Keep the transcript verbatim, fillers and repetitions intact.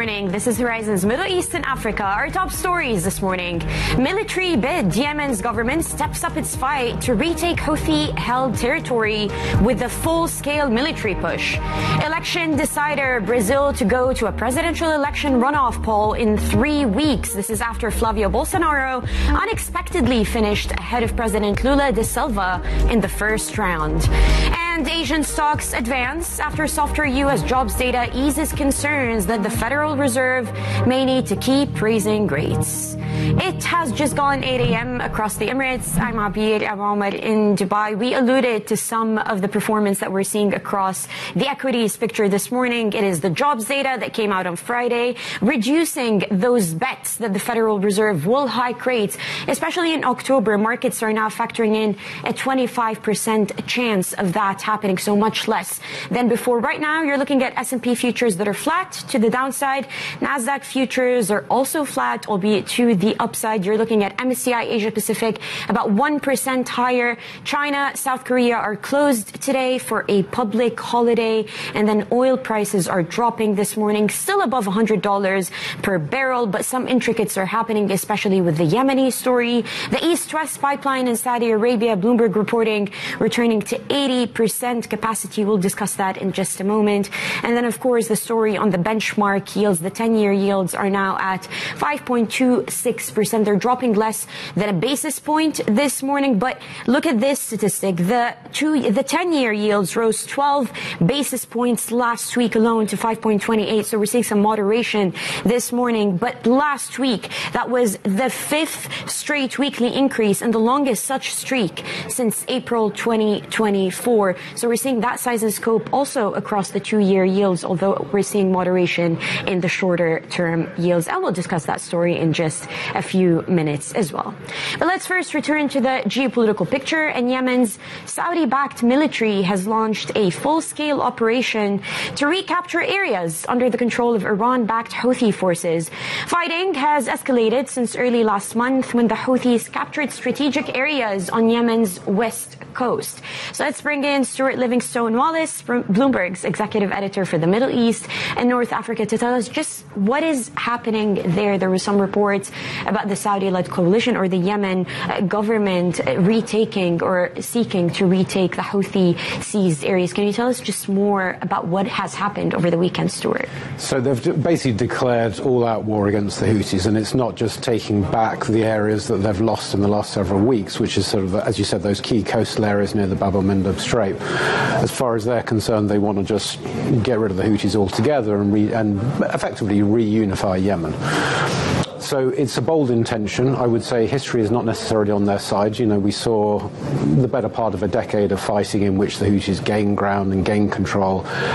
morning. This is Horizon's Middle East and Africa. Our top stories this morning. Military bid. Yemen's government steps up its fight to retake Houthi-held territory with a full-scale military push. Election decider. Brazil to go to a presidential election runoff poll in three weeks. This is after Flavio Bolsonaro unexpectedly finished ahead of President Lula da Silva in the first round. And Asian stocks advance after softer U S jobs data eases concerns that the Federal Reserve may need to keep raising rates. It has just gone eight a.m. across the Emirates. I'm Abir Abomar in Dubai. We alluded to some of the performance that we're seeing across the equities picture this morning. It is the jobs data that came out on Friday, reducing those bets that the Federal Reserve will hike rates, especially in October. Markets are now factoring in a twenty-five percent chance of that happening, so much less than before. Right now, you're looking at S and P futures that are flat to the downside. NASDAQ futures are also flat, albeit to the upside. You're looking at M S C I Asia Pacific about one percent higher. China, South Korea are closed today for a public holiday. And then oil prices are dropping this morning, still above one hundred dollars per barrel. But some intricacies are happening, especially with the Yemeni story. The East-West pipeline in Saudi Arabia, Bloomberg reporting returning to eighty percent capacity. We'll discuss that in just a moment. And then, of course, the story on the benchmark yields. The ten-year yields are now at five point two six percent. They're dropping less than a basis point this morning. But look at this statistic. The two, the ten-year yields rose twelve basis points last week alone to five point two eight. So we're seeing some moderation this morning. But last week, that was the fifth straight weekly increase and the longest such streak since April twenty twenty-four. So we're seeing that size and scope also across the two-year yields, although we're seeing moderation in the shorter-term yields. And we'll discuss that story in just a few minutes as well. But let's first return to the geopolitical picture. And Yemen's Saudi-backed military has launched a full-scale operation to recapture areas under the control of Iran-backed Houthi forces. Fighting has escalated since early last month when the Houthis captured strategic areas on Yemen's west coast. So let's bring in Stuart Livingstone Wallace, Bloomberg's executive editor for the Middle East and North Africa, to tell us just what is happening there. There were some reports about the Saudi-led coalition or the Yemen government retaking or seeking to retake the Houthi seized areas. Can you tell us just more about what has happened over the weekend, Stuart? So they've basically declared all-out war against the Houthis, and it's not just taking back the areas that they've lost in the last several weeks, which is sort of, as you said, those key coastal areas near the Bab el-Mandeb Strait. As far as they're concerned, they want to just get rid of the Houthis altogether and, re- and effectively reunify Yemen. So it's a bold intention. I would say history is not necessarily on their side. You know, we saw the better part of a decade of fighting in which the Houthis gained ground and gained control